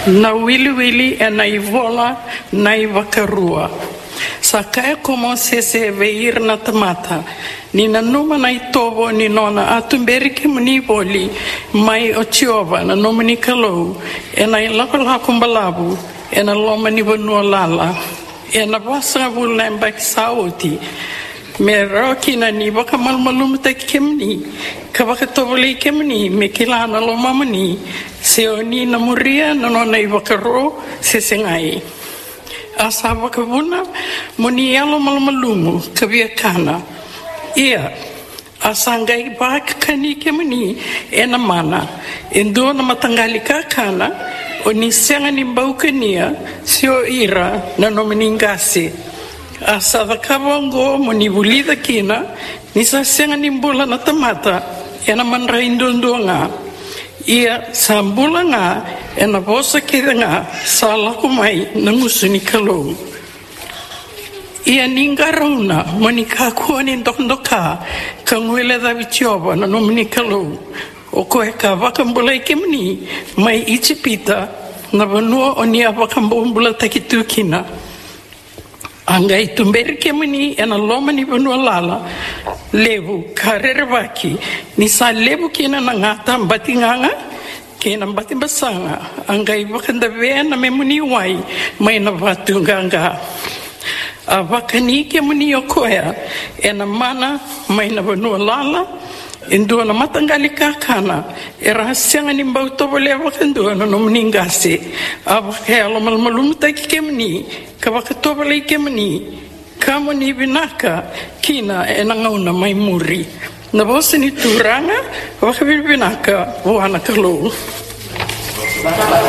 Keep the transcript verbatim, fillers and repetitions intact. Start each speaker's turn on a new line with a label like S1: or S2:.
S1: na wili wili e na ivola na iwakarua. Sa kaya komo sese veir na tamata, ni na numa na itovo ni nona atumberi ke muni voli mai o tiova na noma ni kalou, e na ilako lako mbalabu, e na loma ni vanua lala, e na vasa vula mbaki saoti, me roki na ni waka malmalum te kemni, ka waka tovole kemni, me kilana lo mamani, se o ni na muria na nona i wakaro se sengai. Asa wakavuna muni alo malmalumu kavia kana. Ia asa ngai bak kani kemni e na mana, endo na matangali ka kana, o ni senga ni baukania se o ira na nomeningase. Asa wakavongo muni vulida kina, ni sa senga ni mbula na tamata, e na manra indondo nga. Ia sa mbula nga, e na vosa keda nga, sa lako mai na ngusu ni kalou. Ia ninga rauna, mani ka kua ni ndokondoka, ka nguele dhavi tioba na nomi ni kalou. O koe ka wakambula i kemni, mai itipita, na vanua o ni a wakambula takitukina. Anga i tumberi kemni, e na loma ni vanua lala, levu, ka rerevaki, ni sa levu kina na ngata mbati nganga, kina mbati basanga, anga i wakandavea na memuni wai, mai na vatu nganga. A wakani ke muni o koea, e na mana mai na vanua lala, e ndua na matangali kakana, e rahasianga ni mbau tobole a wakandua na nomuni ngase, a wakea lo malmalumuta ki ke muni, ka wakatobole ke muni, ka muni vinaka, kina e na ngauna mai muri. Na vosa ni turanga, wakavinaka, wana kalou.